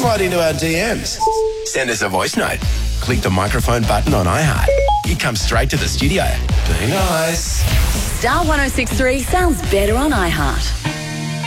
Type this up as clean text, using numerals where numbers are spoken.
slide into our DMs. Send us a voice note. Click the microphone button on iHeart. It comes straight to the studio. Be nice. Star 106.3 sounds better on iHeart.